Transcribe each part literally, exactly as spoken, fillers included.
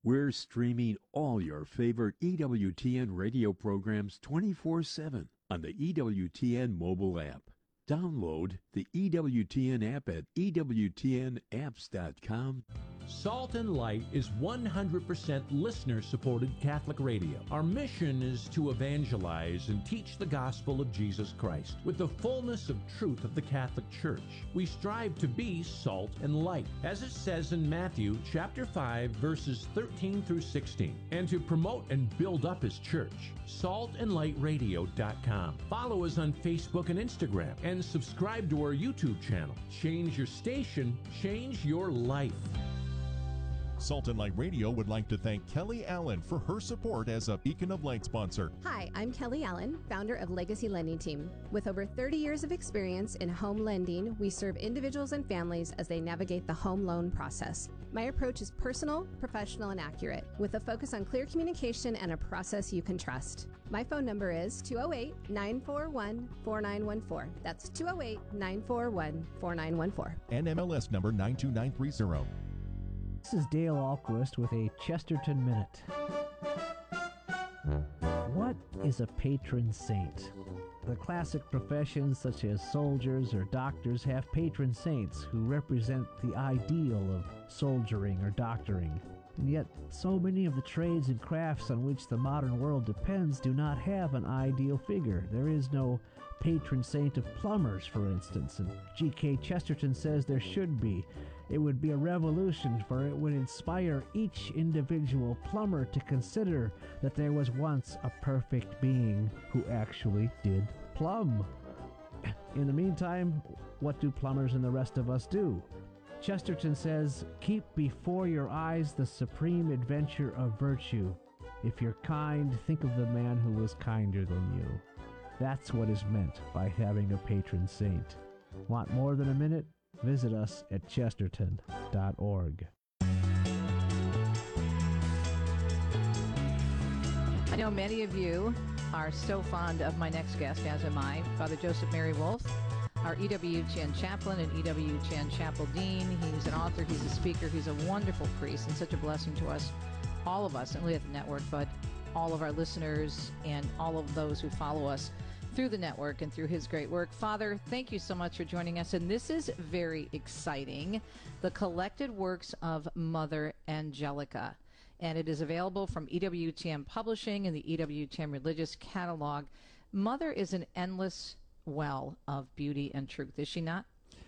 We're streaming all your favorite E W T N radio programs twenty-four seven on the E W T N mobile app. Download the E W T N app at E W T N apps dot com. Salt and Light is one hundred percent listener-supported Catholic radio. Our mission is to evangelize and teach the gospel of Jesus Christ with the fullness of truth of the Catholic Church. We strive to be salt and light, as it says in Matthew chapter five, verses thirteen through sixteen, and to promote and build up His church. salt and light radio dot com. Follow us on Facebook and Instagram, and subscribe to our YouTube channel. Change your station, change your life. Salt and Light Radio would like to thank Kelly Allen for her support as a Beacon of Light sponsor. Hi, I'm Kelly Allen, founder of Legacy Lending Team. With over thirty years of experience in home lending, we serve individuals and families as they navigate the home loan process. My approach is personal, professional, and accurate, with a focus on clear communication and a process you can trust. My phone number is two oh eight, nine four one, four nine one four. That's two oh eight, nine four one, four nine one four. N M L S number nine two nine three zero. This is Dale Ahlquist with a Chesterton Minute. What is a patron saint? The classic professions such as soldiers or doctors have patron saints who represent the ideal of soldiering or doctoring. And yet, so many of the trades and crafts on which the modern world depends do not have an ideal figure. There is no patron saint of plumbers, for instance, and G K Chesterton says there should be. It would be a revolution, for it would inspire each individual plumber to consider that there was once a perfect being who actually did plumb. In the meantime, what do plumbers and the rest of us do? Chesterton says, keep before your eyes the supreme adventure of virtue. If you're kind, think of the man who was kinder than you. That's what is meant by having a patron saint. Want more than a minute? Visit us at chesterton dot org. I know many of you are so fond of my next guest, as am I, Father Joseph Mary Wolf, our E W T N chaplain and E W T N chapel dean. He's an author, he's a speaker, he's a wonderful priest and such a blessing to us, all of us, not only at the network, but all of our listeners and all of those who follow us through the network and through his great work. Father, thank you so much for joining us. And this is very exciting. The Collected Works of Mother Angelica. And it is available from E W T N Publishing and the E W T N Religious Catalog. Mother is an endless well of beauty and truth, is she not?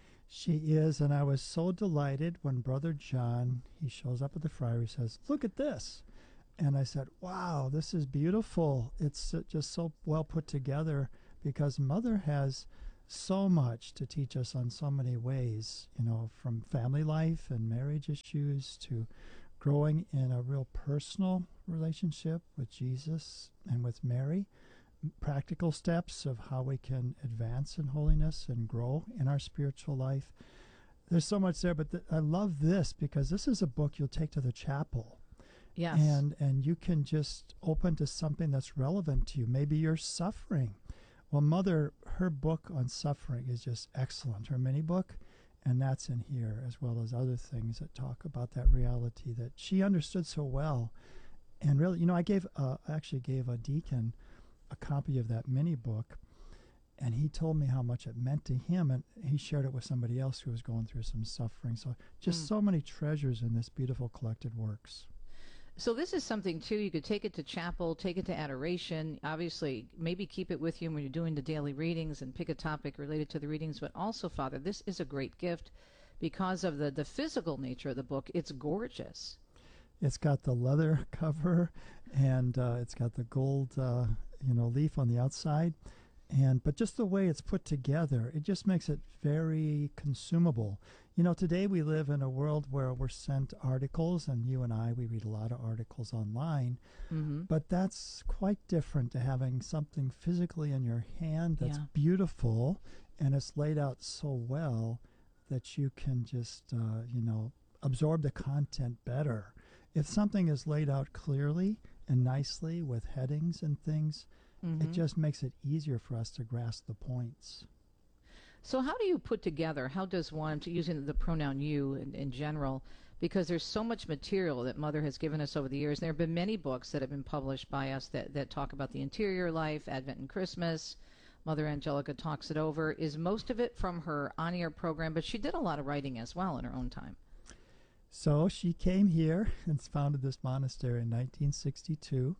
She is, and I was so delighted when Brother John, he shows up at the friary, says, look at this. And I said, wow, this is beautiful. It's just so well put together, because Mother has so much to teach us on so many ways, you know, from family life and marriage issues to growing in a real personal relationship with Jesus and with Mary, practical steps of how we can advance in holiness and grow in our spiritual life. There's so much there, but th- I love this because this is a book you'll take to the chapel. Yes. And and you can just open to something that's relevant to you. Maybe you're suffering. Well, Mother, her book on suffering is just excellent, her mini book, and that's in here, as well as other things that talk about that reality that she understood so well. And really, you know, I gave, uh, I actually gave a deacon a copy of that mini book, and he told me how much it meant to him, and he shared it with somebody else who was going through some suffering. So just mm. so many treasures in this beautiful collected works. So this is something, too, you could take it to chapel, take it to adoration, obviously maybe keep it with you when you're doing the daily readings and pick a topic related to the readings. But also, Father, this is a great gift because of the, the physical nature of the book. It's gorgeous. It's got the leather cover, and uh, it's got the gold uh, you know, leaf on the outside. And but just the way it's put together, it just makes it very consumable. You know, today we live in a world where we're sent articles, and you and I, we read a lot of articles online. Mm-hmm. But that's quite different to having something physically in your hand that's yeah. beautiful, and it's laid out so well that you can just, uh, you know, absorb the content better. If something is laid out clearly and nicely with headings and things, mm-hmm. it just makes it easier for us to grasp the points. So how do you put together, how does one, using the pronoun you in, in general, because there's so much material that Mother has given us over the years. There have been many books that have been published by us that, that talk about the interior life, Advent and Christmas. Mother Angelica talks it over. Is most of it from her on-air program, but she did a lot of writing as well in her own time. So she came here and founded this monastery in nineteen sixty-two.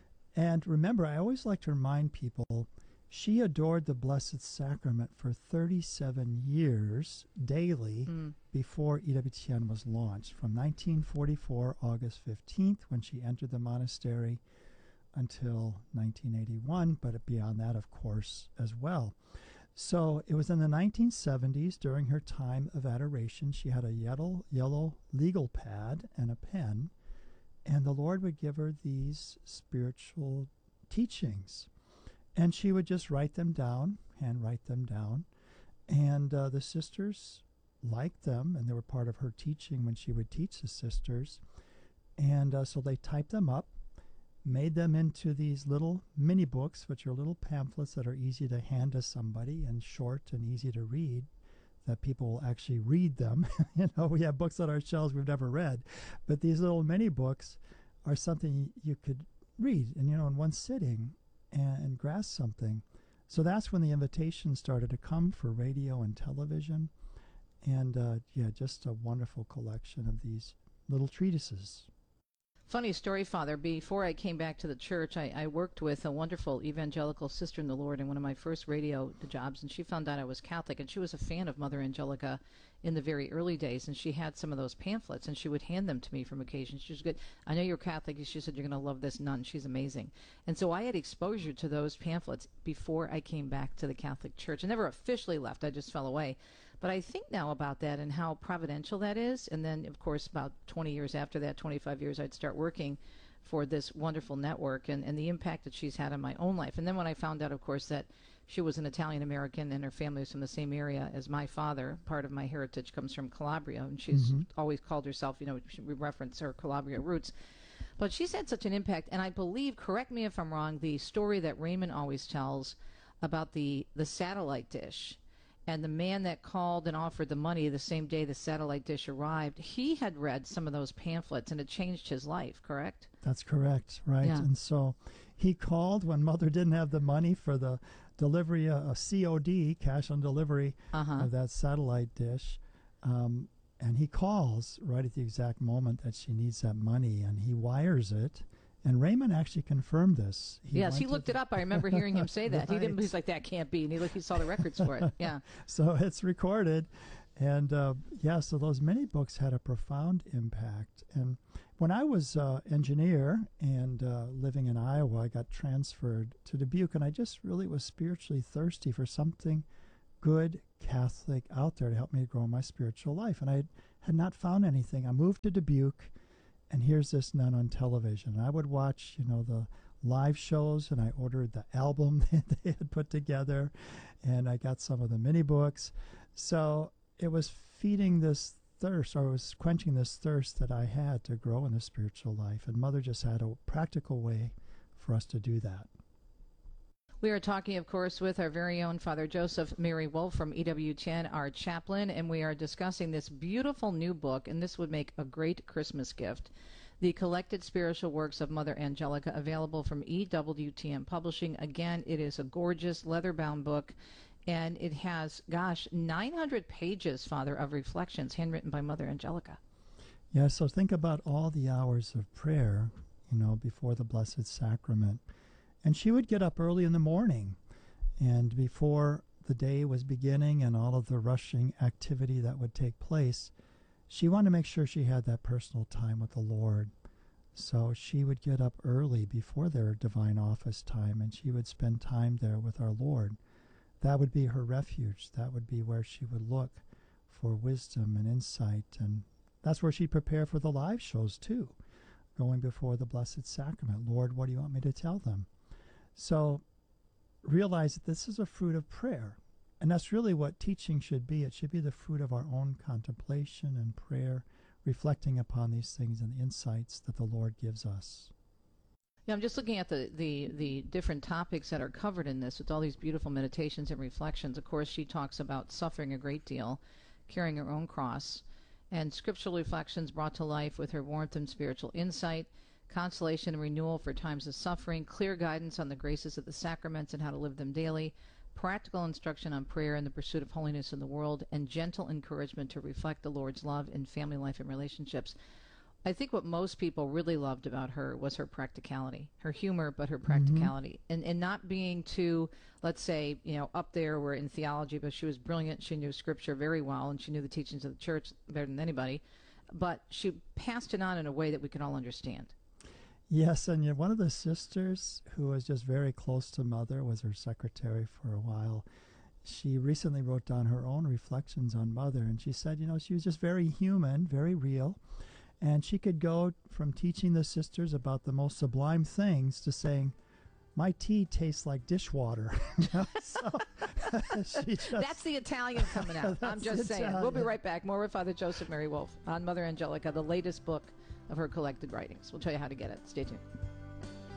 And remember, I always like to remind people, she adored the Blessed Sacrament for thirty-seven years daily mm. before E W T N was launched, from nineteen forty-four, August fifteenth, when she entered the monastery, until nineteen eighty-one, but beyond that, of course, as well. So it was in the nineteen seventies, during her time of adoration, she had a yellow, yellow legal pad and a pen, and the Lord would give her these spiritual teachings. And she would just write them down, handwrite them down. And uh, the sisters liked them, and they were part of her teaching when she would teach the sisters. And uh, so they typed them up, made them into these little mini books, which are little pamphlets that are easy to hand to somebody and short and easy to read, that people will actually read them. You know, we have books on our shelves we've never read, but these little mini books are something you could read, and you know, in one sitting, and, and grasp something. So that's when the invitations started to come for radio and television, and uh, yeah, just a wonderful collection of these little treatises. Funny story, Father. Before I came back to the church, I, I worked with a wonderful evangelical sister in the Lord in one of my first radio jobs, and she found out I was Catholic, and she was a fan of Mother Angelica in the very early days, and she had some of those pamphlets, and she would hand them to me from occasion. She was good. I know you're Catholic. She said, you're going to love this nun. She's amazing. And so I had exposure to those pamphlets before I came back to the Catholic Church. I never officially left. I just fell away. But I think now about that and how providential that is. And then, of course, about twenty years after that, twenty-five years, I'd start working for this wonderful network and, and the impact that she's had on my own life. And then when I found out, of course, that she was an Italian-American and her family was from the same area as my father, part of my heritage comes from Calabria, and she's mm-hmm. always called herself, you know, we reference her Calabria roots. But she's had such an impact, and I believe, correct me if I'm wrong, the story that Raymond always tells about the, the satellite dish, and the man that called and offered the money the same day the satellite dish arrived, he had read some of those pamphlets, and it changed his life, correct? That's correct, right? Yeah. And so he called when Mother didn't have the money for the delivery, uh, a C O D, cash on delivery, uh-huh. of that satellite dish. Um, and he calls right at the exact moment that she needs that money, and he wires it. And Raymond actually confirmed this. He yes, he looked it up. I remember hearing him say that. Right. He didn't. He's like, that can't be. And he, looked, he saw the records for it. Yeah. So it's recorded. And, uh, yeah, so those mini books had a profound impact. And when I was uh, engineer and uh, living in Iowa, I got transferred to Dubuque, and I just really was spiritually thirsty for something good Catholic out there to help me grow my spiritual life. And I had not found anything. I moved to Dubuque, and here's this nun on television. And I would watch, you know, the live shows, and I ordered the album that they had put together, and I got some of the mini books. So it was feeding this thirst, or it was quenching this thirst that I had to grow in the spiritual life. And Mother just had a practical way for us to do that. We are talking, of course, with our very own Father Joseph Mary Wolf from E W T N, our chaplain, and we are discussing this beautiful new book, and this would make a great Christmas gift, The Collected Spiritual Works of Mother Angelica, available from E W T N Publishing. Again, it is a gorgeous leather-bound book, and it has, gosh, nine hundred pages, Father, of reflections handwritten by Mother Angelica. Yeah, so think about all the hours of prayer, you know, before the Blessed Sacrament. And she would get up early in the morning, and before the day was beginning and all of the rushing activity that would take place, she wanted to make sure she had that personal time with the Lord. So she would get up early before their divine office time, and she would spend time there with our Lord. That would be her refuge. That would be where she would look for wisdom and insight, and that's where she'd prepare for the live shows too, going before the Blessed Sacrament. Lord, what do you want me to tell them? So realize that this is a fruit of prayer, and that's really what teaching should be. It should be the fruit of our own contemplation and prayer, reflecting upon these things and the insights that the Lord gives us. Yeah, I'm just looking at the, the, the different topics that are covered in this with all these beautiful meditations and reflections. Of course, she talks about suffering a great deal, carrying her own cross, and scriptural reflections brought to life with her warmth and spiritual insight, consolation and renewal for times of suffering, clear guidance on the graces of the sacraments and how to live them daily, practical instruction on prayer and the pursuit of holiness in the world, and gentle encouragement to reflect the Lord's love in family life and relationships. I think what most people really loved about her was her practicality, her humor, but her practicality, mm-hmm. and, and not being too, let's say, you know, up there where in theology, but she was brilliant. She knew Scripture very well, and she knew the teachings of the church better than anybody, but she passed it on in a way that we could all understand. Yes, and you know, one of the sisters who was just very close to Mother was her secretary for a while. She recently wrote down her own reflections on Mother, and she said, you know, she was just very human, very real. And she could go from teaching the sisters about the most sublime things to saying, my tea tastes like dishwater. You know? So, she just, that's the Italian coming out. I'm just saying. Italian. We'll be right back. More with Father Joseph Mary Wolf on Mother Angelica, the latest book of her collected writings. We'll tell you how to get it. Stay tuned.